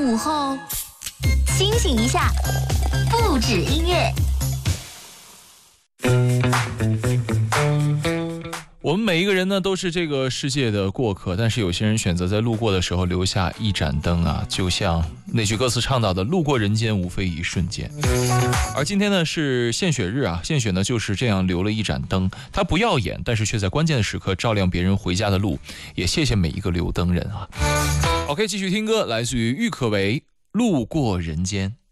午后，清醒一下，不止音乐。 我们每一个人呢都是这个世界的过客，但是有些人选择在路过的时候留下一盏灯啊，就像那句歌词倡导的路过人间无非一瞬间。而今天呢是献血日啊，献血呢就是这样留了一盏灯，它不耀眼，但是却在关键的时刻照亮别人回家的路，也谢谢每一个留灯人啊。OK， 继续听歌，来自于郁可唯《路过人间》。